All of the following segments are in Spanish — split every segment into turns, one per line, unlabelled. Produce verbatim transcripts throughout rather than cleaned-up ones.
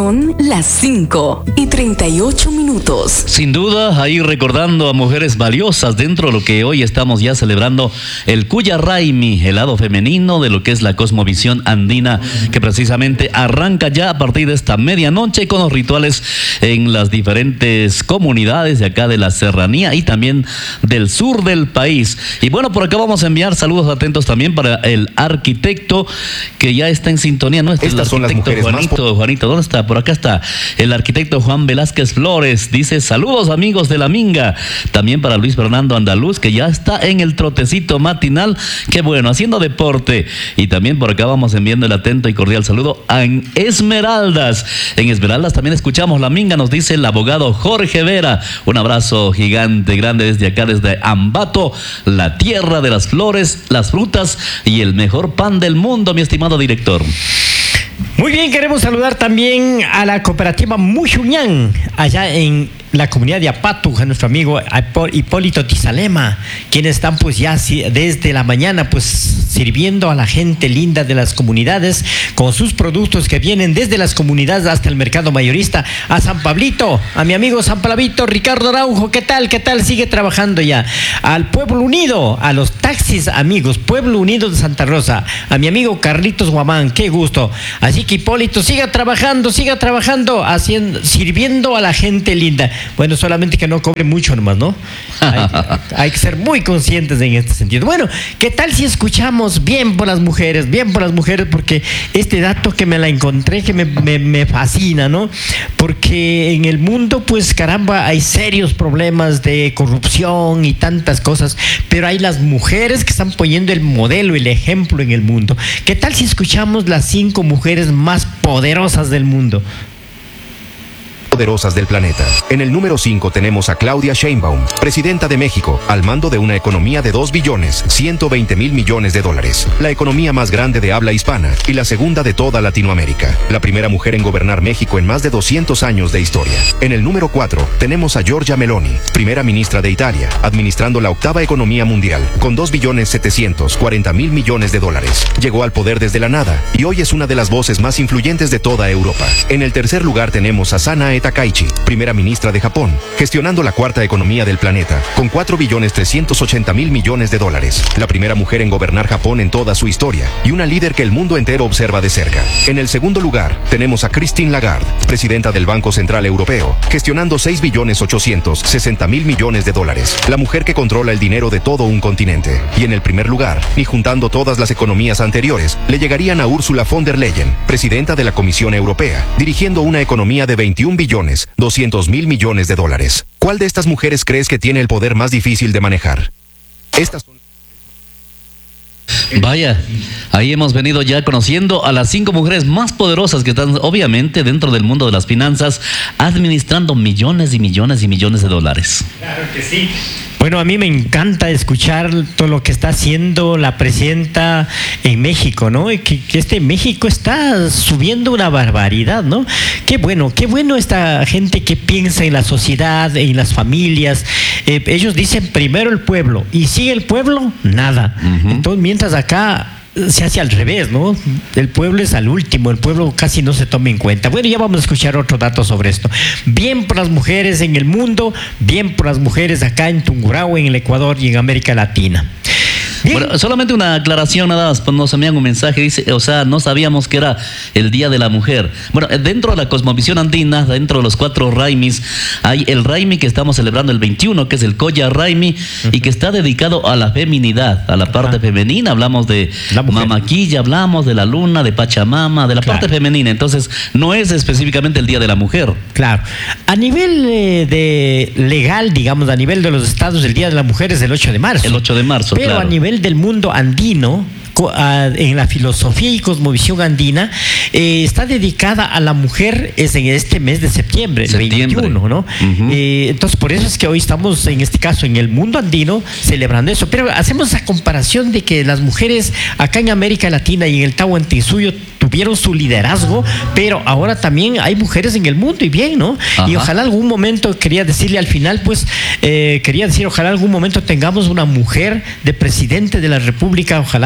Son las cinco y treinta y ocho minutos.
Sin duda, ahí recordando a mujeres valiosas dentro de lo que hoy estamos ya celebrando el Cuya Raimi, el lado femenino de lo que es la cosmovisión andina, que precisamente arranca ya a partir de esta medianoche con los rituales en las diferentes comunidades de acá de la serranía y también del sur del país. Y bueno, por acá vamos a enviar saludos atentos también para el arquitecto que ya está en sintonía, ¿no? Este
Estas
es el arquitecto Juanito, más... Juanito, ¿dónde está? Por acá está el arquitecto Juan Velázquez Flores, dice saludos amigos de la Minga, también para Luis Fernando Andaluz, que ya está en el trotecito matinal, qué bueno, haciendo deporte. Y también por acá vamos enviando el atento y cordial saludo a Esmeraldas. En Esmeraldas también escuchamos la Minga, nos dice el abogado Jorge Vera. Un abrazo gigante, grande desde acá, desde Ambato, la tierra de las flores, las frutas y el mejor pan del mundo, mi estimado director.
Muy bien, queremos saludar también a la cooperativa Muxuñán, allá en la comunidad de Apatu, a nuestro amigo Hipólito Tizalema, quienes están pues ya desde la mañana pues sirviendo a la gente linda de las comunidades con sus productos que vienen desde las comunidades hasta el mercado mayorista. A San Pablito, a mi amigo San Pablito, Ricardo Araujo, ¿qué tal? ¿Qué tal? Sigue trabajando ya. Al Pueblo Unido, a los taxis amigos, Pueblo Unido de Santa Rosa, a mi amigo Carlitos Guamán, qué gusto. Así que Hipólito, siga trabajando, siga trabajando, haciendo, sirviendo a la gente linda. Bueno, solamente que no cobre mucho nomás, ¿no? Hay, hay que ser muy conscientes en este sentido. Bueno, ¿qué tal si escuchamos bien por las mujeres? Bien por las mujeres, porque este dato que me la encontré, que me, me, me fascina, ¿no? Porque en el mundo, pues caramba, hay serios problemas de corrupción y tantas cosas, pero hay las mujeres que están poniendo el modelo, el ejemplo en el mundo. ¿Qué tal si escuchamos las cinco mujeres más poderosas del mundo?
Poderosas del planeta. En el número cinco tenemos a Claudia Sheinbaum, presidenta de México, al mando de una economía de dos billones ciento veinte mil millones de dólares, la economía más grande de habla hispana y la segunda de toda Latinoamérica, la primera mujer en gobernar México en más de doscientos años de historia. En el número cuatro tenemos a Giorgia Meloni, primera ministra de Italia, administrando la octava economía mundial, con dos billones setecientos cuarenta mil millones de dólares. Llegó al poder desde la nada y hoy es una de las voces más influyentes de toda Europa. En el tercer lugar tenemos a Sanae Takaichi, primera ministra de Japón, gestionando la cuarta economía del planeta, con cuatro billones trescientos ochenta mil millones de dólares, la primera mujer en gobernar Japón en toda su historia, y una líder que el mundo entero observa de cerca. En el segundo lugar, tenemos a Christine Lagarde, presidenta del Banco Central Europeo, gestionando seis billones ochocientos sesenta mil millones de dólares, la mujer que controla el dinero de todo un continente. Y en el primer lugar, y juntando todas las economías anteriores, le llegarían a Ursula von der Leyen, presidenta de la Comisión Europea, dirigiendo una economía de veintiún billones doscientos mil millones de dólares. ¿Cuál de estas mujeres crees que tiene el poder más difícil de manejar? Estas son...
Vaya, ahí hemos venido ya conociendo a las cinco mujeres más poderosas que están obviamente dentro del mundo de las finanzas, administrando millones y millones y millones de dólares.
Claro que sí. Bueno, a mí me encanta escuchar todo lo que está haciendo la presidenta en México, ¿no? Y que, que este México está subiendo una barbaridad, ¿no? Qué bueno, qué bueno esta gente que piensa en la sociedad, en las familias. Eh, ellos dicen primero el pueblo y sigue el pueblo, nada. Uh-huh. Entonces, mientras acá se hace al revés, ¿no? El pueblo es al último, el pueblo casi no se toma en cuenta. Bueno, ya vamos a escuchar otro dato sobre esto. Bien por las mujeres en el mundo, bien por las mujeres acá en Tungurahua, en el Ecuador y en América Latina. Bien.
Bueno, solamente una aclaración nada más, pues nos envían un mensaje, dice, o sea, no sabíamos que era el Día de la Mujer. Bueno, dentro de la cosmovisión andina, dentro de los cuatro raimis, hay el raimi que estamos celebrando el veintiuno, que es el Koya Raimi, uh-huh. y que está dedicado a la feminidad, a la parte uh-huh. femenina. Hablamos de Mamaquilla, hablamos de la luna, de Pachamama, de la claro. parte femenina. Entonces, no es específicamente el Día de la Mujer.
Claro. A nivel eh, de legal, digamos, a nivel de los estados, el Día de la Mujer es el ocho de marzo.
El ocho de marzo,
Pero
claro.
a nivel del mundo andino, en la filosofía y cosmovisión andina, eh, está dedicada a la mujer es en este mes de septiembre, el
septiembre.
veintiuno, ¿no? Uh-huh. Eh, entonces, por eso es que hoy estamos, en este caso, en el mundo andino, celebrando eso. Pero hacemos esa comparación de que las mujeres acá en América Latina y en el Tahuantinsuyo tuvieron su liderazgo, pero ahora también hay mujeres en el mundo y bien, ¿no? Ajá. Y ojalá algún momento, quería decirle al final, pues, eh, quería decir, ojalá algún momento tengamos una mujer de presidente de la República, ojalá de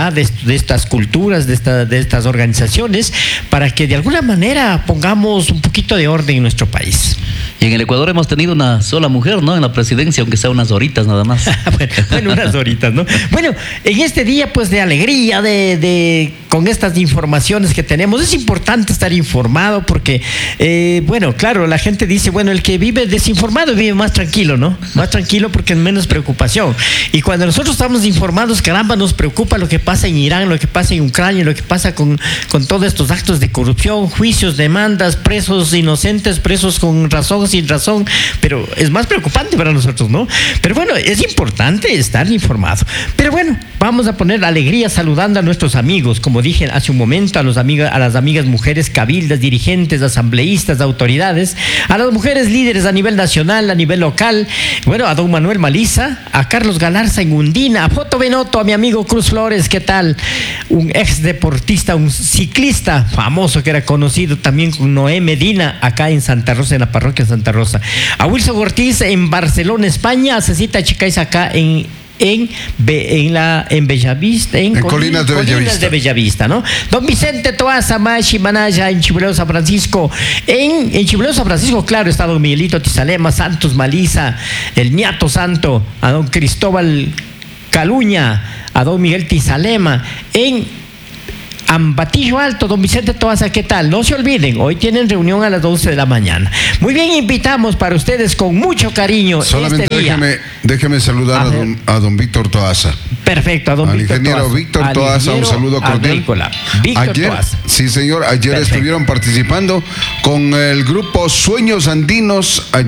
de estas culturas, de, esta, de estas organizaciones, para que de alguna manera pongamos un poquito de orden en nuestro país.
Y en el Ecuador hemos tenido una sola mujer, ¿no? En la presidencia, aunque sea unas horitas nada más.
bueno, bueno, unas horitas, ¿no? Bueno, en este día, pues, de alegría, de, de con estas informaciones que tenemos, es importante estar informado porque, eh, bueno, claro, la gente dice, bueno, el que vive desinformado vive más tranquilo, ¿no? Más tranquilo porque es menos preocupación. Y cuando nosotros estamos informados, caramba, nos preocupa lo que pasa en Irán, lo que pasa en Ucrania, lo que pasa con, con todos estos actos de corrupción, juicios, demandas, presos inocentes, presos con razón, sin razón, pero es más preocupante para nosotros, ¿no? Pero bueno, es importante estar informado. Pero bueno, vamos a poner alegría saludando a nuestros amigos, como dije hace un momento, a, los amigos, a las amigas mujeres cabildas, dirigentes, asambleístas, autoridades, a las mujeres líderes a nivel nacional, a nivel local, bueno, a don Manuel Maliza, a Carlos Galarza en Undina, a Foto Benotto, a mi amigo Cruz Flores, ¿qué tal? Un ex deportista, un ciclista famoso que era conocido también con Noé Medina, acá en Santa Rosa, en la parroquia de Santa Rosa. A Wilson Ortiz en Barcelona, España, a Cecita Chicais acá en En, en la en Bellavista, en,
en Colinas, de,
Colinas
Bellavista.
de Bellavista, ¿no? Don Vicente Toaza, Machi Manaya, en Chibuleo San Francisco, en, en Chibuleo San Francisco, claro, está don Miguelito Tizalema, Santos Maliza, el Niato Santo, a don Cristóbal Caluña, a don Miguel Tizalema, en Ambatillo Alto, don Vicente Toaza, ¿qué tal? No se olviden, hoy tienen reunión a las doce de la mañana. Muy bien, invitamos para ustedes con mucho cariño.
Solamente
este día.
déjeme, déjeme saludar a, a, don, a don Víctor Toaza.
Perfecto, a don
Al
Víctor
ingeniero
Toaza.
Víctor
Al
Toaza, un
ingeniero
saludo cordial.
agrícola. Víctor
Ayer,
Toaza.
sí señor, ayer
Perfecto.
estuvieron participando con el grupo Sueños Andinos.